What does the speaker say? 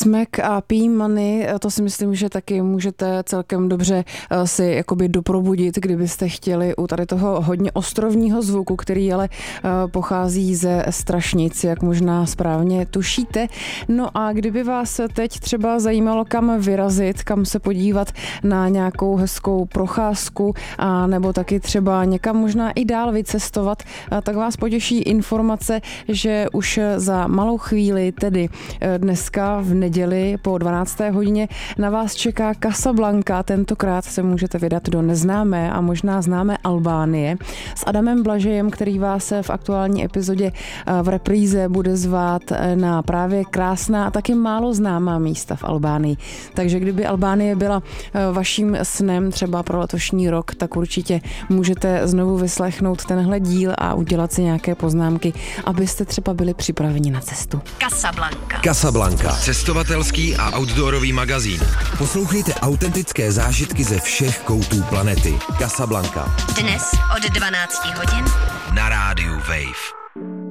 Smack a P-Money, to si myslím, že taky můžete celkem dobře si jakoby doprobudit, kdybyste chtěli u tady toho hodně ostrovního zvuku, který ale pochází ze Strašnic, jak možná správně tušíte. No a kdyby vás teď třeba zajímalo, kam vyrazit, kam se podívat na nějakou hezkou procházku a nebo taky třeba někam možná i dál vycestovat, tak vás potěší informace, že už za malou chvíli, tedy dneska v neděli po 12. hodině na vás čeká Casablanca. Tentokrát se můžete vydat do neznámé a možná známé Albánie s Adamem Blažejem, který vás v aktuální epizodě v repríze bude zvát na právě krásná a taky málo známá místa v Albánii. Takže kdyby Albánie byla vaším snem třeba pro letošní rok, tak určitě můžete znovu vyslechnout tenhle díl a udělat si nějaké poznámky, abyste třeba byli připraveni na cestu. Casablanca. Cestovatelský a outdoorový magazín. Poslouchejte autentické zážitky ze všech koutů planety. Casablanca. Dnes od 12 hodin na rádiu Wave.